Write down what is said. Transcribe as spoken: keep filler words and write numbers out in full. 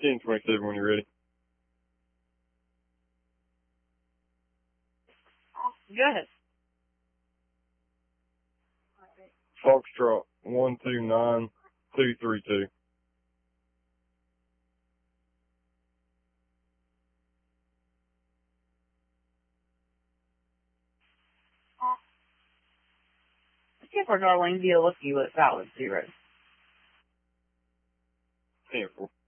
ten twenty-seven when you're ready. Go ahead. Foxtrot one two nine two three two. Skipper, darling, be a lucky with valid zero. ten four.